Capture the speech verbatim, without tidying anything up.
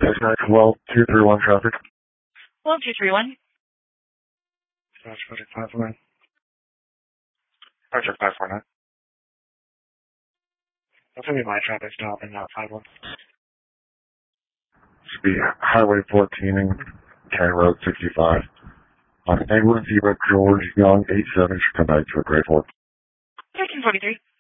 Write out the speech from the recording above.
That's nine twelve two three one traffic. twelve two three one. That's project five four nine. Project five four nine. That's going to be my traffic stop and not five one. Should be Highway fourteen and County Road sixty-five. On England, Zebra, George Young, eight seven should come back to a grade four. thirteen forty-three.